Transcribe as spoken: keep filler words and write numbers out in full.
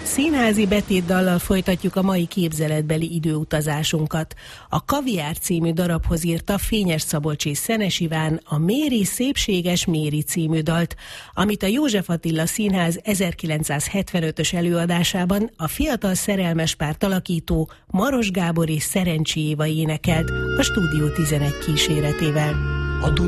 Színházi betétdallal folytatjuk a mai képzeletbeli időutazásunkat. A Kaviár című darabhoz írta Fényes Szabolcs és Szenes Iván a Méri szépséges Méri című dalt, amit a József Attila Színház ezerkilencszázhetvenötös előadásában a fiatal szerelmes párt alakító Maros Gábor és Szerencsi Éva énekelt a Stúdió tizenegy kíséretével. A